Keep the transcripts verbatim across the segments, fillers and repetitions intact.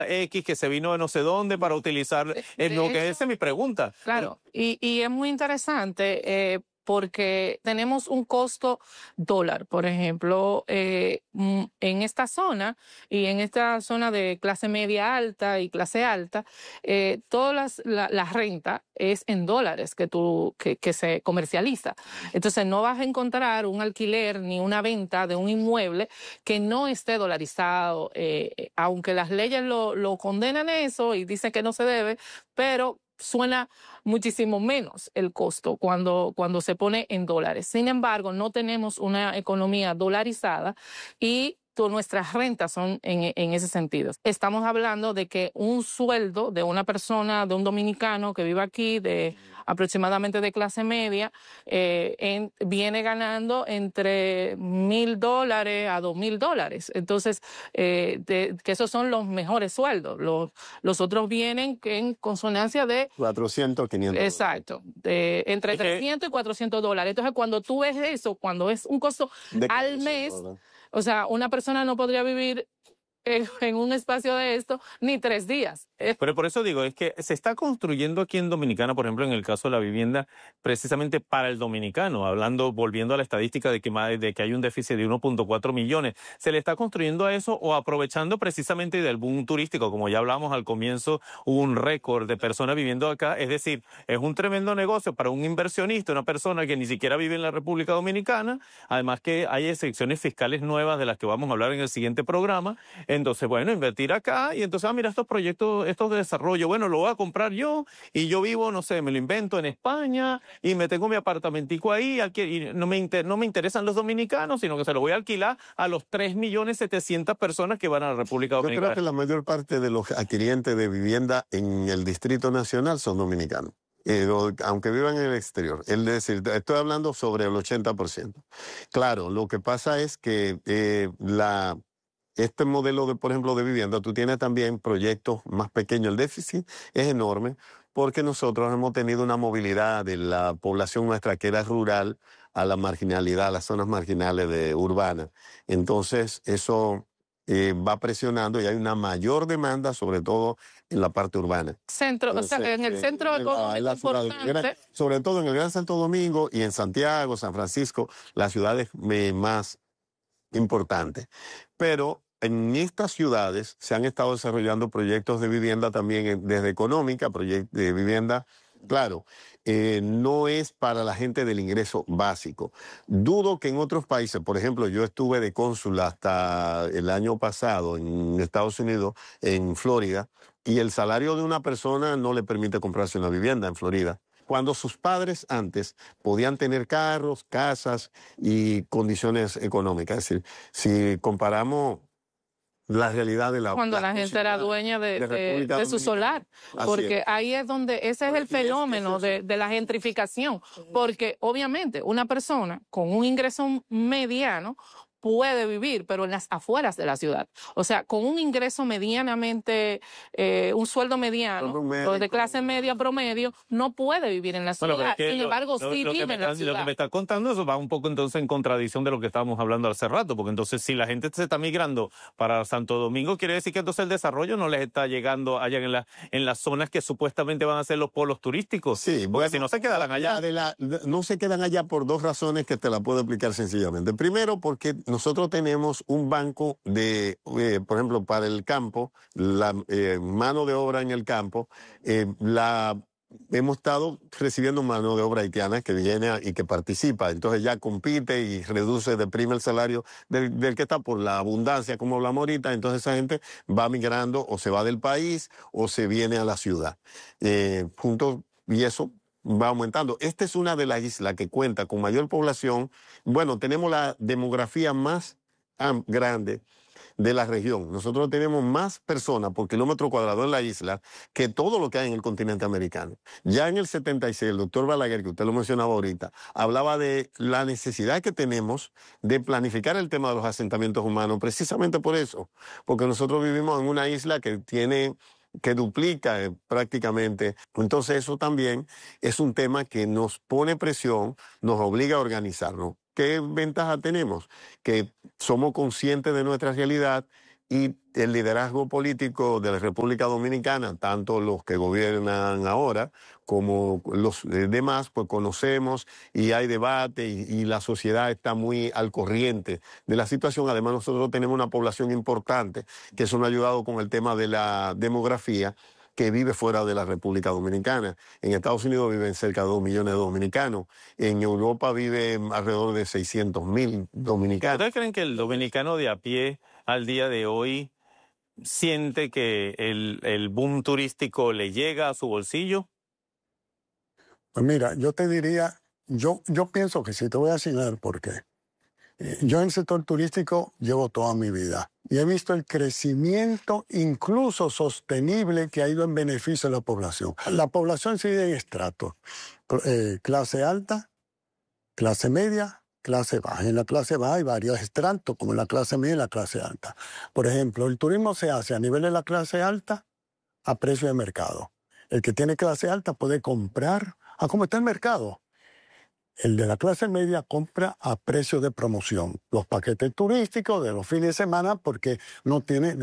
X que se vino de no sé dónde para utilizar, De, es de lo hecho, que esa es mi pregunta. claro, y, y es muy interesante eh, porque tenemos un costo dólar, por ejemplo, eh, mm, en esta zona y en esta zona de clase media alta y clase alta, eh, todas las, la, la renta es en dólares que, tú, que, que se comercializa. Entonces no vas a encontrar un alquiler ni una venta de un inmueble que no esté dolarizado, eh, aunque las leyes lo, lo condenan eso y dicen que no se debe, pero suena muchísimo menos el costo cuando, cuando se pone en dólares. Sin embargo, no tenemos una economía dolarizada y todas nuestras rentas son en, en ese sentido. Estamos hablando de que un sueldo de una persona, de un dominicano que vive aquí, de aproximadamente de clase media, eh, en, viene ganando entre mil dólares a dos mil dólares. Entonces, eh, de, que esos son los mejores sueldos. Los, los otros vienen en consonancia de cuatrocientos, quinientos. Exacto, de, entre trescientos y cuatrocientos dólares. Entonces, cuando tú ves eso, cuando es un costo De al mes, ¿verdad? o sea, una persona no podría vivir en, en un espacio de esto ni tres días. Pero por eso digo, es que se está construyendo aquí en Dominicana, por ejemplo, en el caso de la vivienda, precisamente para el dominicano, hablando, volviendo a la estadística de que, más, de que hay un déficit de uno punto cuatro millones. ¿Se le está construyendo a eso o aprovechando precisamente del boom turístico? Como ya hablamos al comienzo, hubo un récord de personas viviendo acá. Es decir, es un tremendo negocio para un inversionista, una persona que ni siquiera vive en la República Dominicana. Además que hay excepciones fiscales nuevas de las que vamos a hablar en el siguiente programa. Entonces, bueno, invertir acá y entonces, ah, mira, estos proyectos, estos de desarrollo, bueno, lo voy a comprar yo y yo vivo, no sé, me lo invento en España y me tengo mi apartamentico ahí y no me, inter, no me interesan los dominicanos, sino que se lo voy a alquilar a los tres millones setecientas personas que van a la República Dominicana. Yo creo que la mayor parte de los adquirientes de vivienda en el Distrito Nacional son dominicanos. Eh, aunque vivan en el exterior. Es decir, estoy hablando sobre el ochenta por ciento. Claro, lo que pasa es que eh, la... Este modelo, de, por ejemplo, de vivienda, tú tienes también proyectos más pequeños. El déficit es enorme porque nosotros hemos tenido una movilidad de la población nuestra que era rural a la marginalidad, a las zonas marginales de urbanas. Entonces, eso eh, va presionando y hay una mayor demanda, sobre todo en la parte urbana. Centro, Entonces, o sea, en el eh, centro en, económico en la ciudad, importante. sobre todo en el Gran Santo Domingo y en Santiago, San Francisco, las ciudades más importantes. Pero en estas ciudades se han estado desarrollando proyectos de vivienda también desde económica, proyectos de vivienda, claro, eh, no es para la gente del ingreso básico. Dudo que en otros países, por ejemplo, yo estuve de cónsul hasta el año pasado en Estados Unidos, en Florida, y el salario de una persona no le permite comprarse una vivienda en Florida. Cuando sus padres antes podían tener carros, casas y condiciones económicas. Es decir, si comparamos la realidad de la... Cuando la, la gente era dueña de, de, de, de su solar, porque es. ahí es donde, ese es el fenómeno es, es de, de la gentrificación, porque obviamente una persona con un ingreso mediano puede vivir, pero en las afueras de la ciudad. O sea, con un ingreso medianamente, eh, un sueldo mediano, o de clase media promedio, no puede vivir en la ciudad. Bueno, es que Sin lo, embargo, lo, sí lo vive me, en la ciudad. Lo que me está contando, eso va un poco entonces en contradicción de lo que estábamos hablando hace rato, porque entonces si la gente se está migrando para Santo Domingo, quiere decir que entonces el desarrollo no les está llegando allá en, la, en las zonas que supuestamente van a ser los polos turísticos. Sí, porque bueno, si no se quedarán allá. De la, de, no se quedan allá por dos razones que te la puedo explicar sencillamente. Primero, porque nosotros tenemos un banco de, eh, por ejemplo, para el campo, la eh, mano de obra en el campo, eh, la hemos estado recibiendo mano de obra haitiana que viene a, y que participa, entonces ya compite y reduce, deprime el salario del, del que está por la abundancia, como hablamos ahorita, entonces esa gente va migrando o se va del país o se viene a la ciudad. Eh, junto, y eso va aumentando. Esta es una de las islas que cuenta con mayor población. Bueno, tenemos la demografía más grande de la región. Nosotros tenemos más personas por kilómetro cuadrado en la isla que todo lo que hay en el continente americano. Ya en el setenta y seis, el doctor Balaguer, que usted lo mencionaba ahorita, hablaba de la necesidad que tenemos de planificar el tema de los asentamientos humanos, precisamente por eso, porque nosotros vivimos en una isla que tiene que duplica eh, prácticamente. Entonces eso también es un tema que nos pone presión, nos obliga a organizarnos. ¿Qué ventaja tenemos? Que somos conscientes de nuestra realidad y el liderazgo político de la República Dominicana, tanto los que gobiernan ahora como los demás, pues conocemos y hay debate y, y la sociedad está muy al corriente de la situación. Además, nosotros tenemos una población importante, que eso nos ha ayudado con el tema de la demografía, que vive fuera de la República Dominicana. En Estados Unidos viven cerca de dos millones de dominicanos. En Europa viven alrededor de seiscientos mil dominicanos. ¿Ustedes creen que el dominicano de a pie al día de hoy siente que el, el boom turístico le llega a su bolsillo? Pues mira, yo te diría, yo, yo pienso que sí, te voy a señalar por qué. Eh, Yo en el sector turístico llevo toda mi vida y he visto el crecimiento incluso sostenible que ha ido en beneficio de la población. La población se divide en estratos, eh, clase alta, clase media, clase baja. En la clase baja hay varios estratos, como en la clase media y la clase alta. Por ejemplo, el turismo se hace a nivel de la clase alta a precio de mercado. El que tiene clase alta puede comprar a cómo está el mercado. El de la clase media compra a precio de promoción los paquetes turísticos de los fines de semana porque no tiene...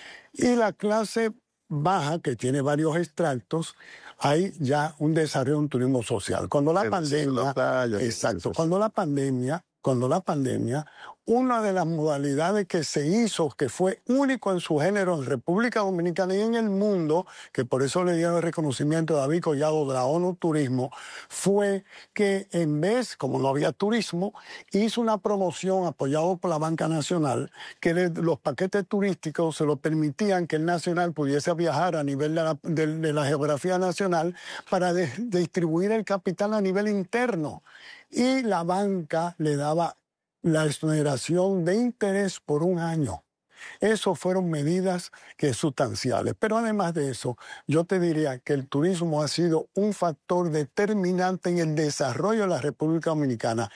Y la clase baja, que tiene varios estratos, hay ya un desarrollo de un turismo social. Cuando la El- pandemia... playa, Exacto. eso. Cuando la pandemia, cuando la pandemia, una de las modalidades que se hizo, que fue único en su género en República Dominicana y en el mundo, que por eso le dieron el reconocimiento a David Collado de la ONU Turismo, fue que en vez, como no había turismo, hizo una promoción apoyado por la Banca Nacional, que le- los paquetes turísticos se lo permitían que el Nacional pudiese viajar a nivel de la, de- de la geografía nacional para de- distribuir el capital a nivel interno. Y la banca le daba la exoneración de interés por un año. Eso fueron medidas que sustanciales. Pero además de eso, yo te diría que el turismo ha sido un factor determinante en el desarrollo de la República Dominicana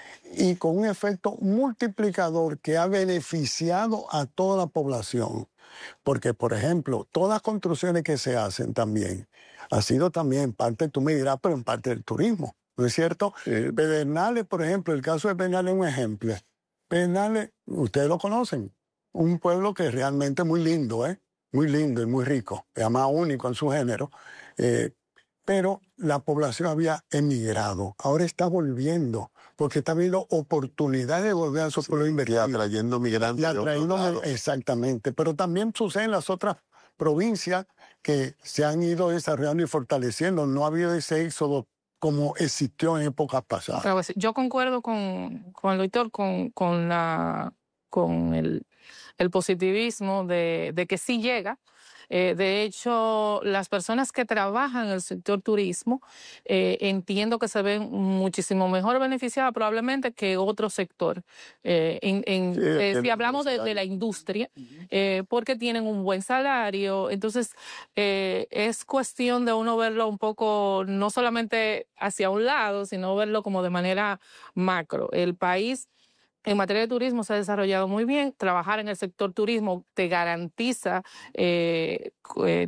y con un efecto multiplicador que ha beneficiado a toda la población. Porque, por ejemplo, todas las construcciones que se hacen también ha sido también parte, tú me dirás, pero en parte del turismo, ¿no es cierto? Sí. Pedernales, por ejemplo, el caso de Pedernales es un ejemplo. Pedernales, ustedes lo conocen, un pueblo que es realmente muy lindo, ¿eh? Muy lindo y muy rico, además único en su género, eh, pero la población había emigrado, ahora está volviendo, porque está viendo oportunidades de volver a su pueblo a Y invertir. atrayendo migrantes. Y de otros atraído, lados. exactamente, pero también sucede en las otras provincias que se han ido desarrollando y fortaleciendo. No ha habido ese éxodo como existió en épocas pasadas. Pero, pues, yo concuerdo con, con el doctor, con, con, la, con el, el positivismo de, de que sí llega. Eh, de hecho, las personas que trabajan en el sector turismo eh, entiendo que se ven muchísimo mejor beneficiadas probablemente que otro sector. Eh, en, en, Sí, eh, el si hablamos de, de empresario. la industria, eh, porque tienen un buen salario, entonces eh, es cuestión de uno verlo un poco, no solamente hacia un lado, sino verlo como de manera macro. El país en materia de turismo se ha desarrollado muy bien. Trabajar en el sector turismo te garantiza eh, cu- eh,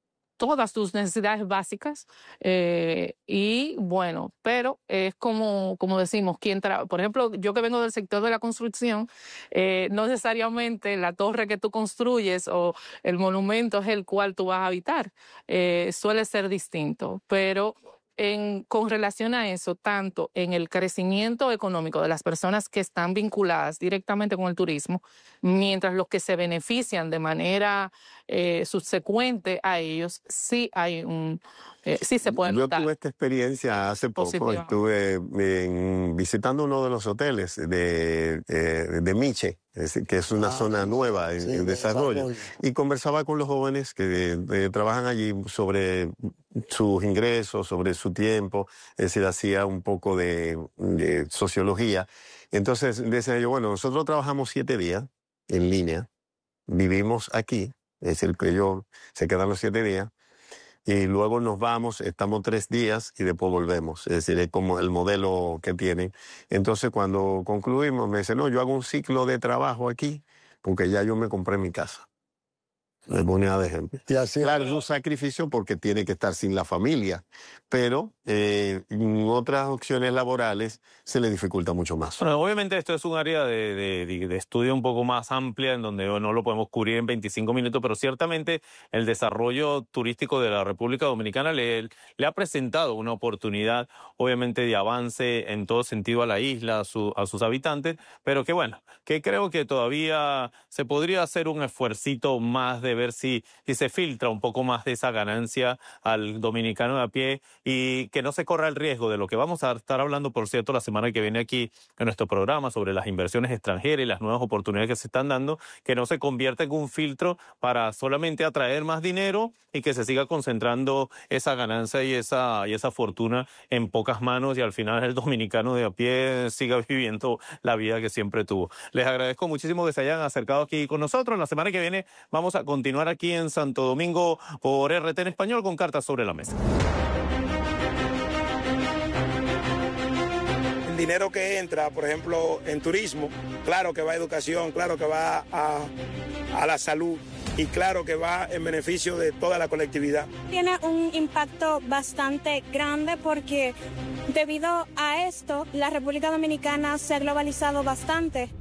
todas tus necesidades básicas eh, y bueno, pero es como, como decimos, quien tra- por ejemplo, yo que vengo del sector de la construcción, eh, no necesariamente la torre que tú construyes o el monumento es el cual tú vas a habitar, eh, suele ser distinto, pero en, con relación a eso, tanto en el crecimiento económico de las personas que están vinculadas directamente con el turismo, mientras los que se benefician de manera eh, subsecuente a ellos, sí hay un, eh, sí se puede Yo notar. tuve esta experiencia hace poco. Positiva. Estuve en- visitando uno de los hoteles de, eh, de Miche, es decir, que es una Ah, zona nueva en, sí, en de desarrollo. desarrollo. Y conversaba con los jóvenes que eh, trabajan allí sobre sus ingresos, sobre su tiempo. Es decir, hacía un poco de, de sociología. Entonces decía yo, bueno, nosotros trabajamos siete días en línea, vivimos aquí, es decir, que ellos se quedan los siete días. Y luego nos vamos, estamos tres días y después volvemos. Es decir, es como el modelo que tienen. Entonces, cuando concluimos, me dice, no, yo hago un ciclo de trabajo aquí porque ya yo me compré mi casa. Le ponía de ejemplo. Y así Claro, es un sacrificio porque tiene que estar sin la familia, pero eh, en otras opciones laborales se le dificulta mucho más. Bueno, obviamente esto es un área de, de, de estudio un poco más amplia en donde no lo podemos cubrir en veinticinco minutos, pero ciertamente el desarrollo turístico de la República Dominicana le, le ha presentado una oportunidad, obviamente, de avance en todo sentido a la isla, a, su, a sus habitantes, pero que bueno, que creo que todavía se podría hacer un esfuercito más de ver si, si se filtra un poco más de esa ganancia al dominicano de a pie y que no se corra el riesgo de lo que vamos a estar hablando, por cierto, la semana que viene aquí en nuestro programa sobre las inversiones extranjeras y las nuevas oportunidades que se están dando, que no se convierta en un filtro para solamente atraer más dinero y que se siga concentrando esa ganancia y esa, y esa fortuna en pocas manos y al final el dominicano de a pie siga viviendo la vida que siempre tuvo. Les agradezco muchísimo que se hayan acercado aquí con nosotros. La semana que viene vamos a continuar aquí en Santo Domingo por R T en español con Cartas sobre la Mesa. El dinero que entra, por ejemplo, en turismo, claro que va a educación, claro que va a, a la salud y claro que va en beneficio de toda la colectividad. Tiene un impacto bastante grande porque debido a esto la República Dominicana se ha globalizado bastante.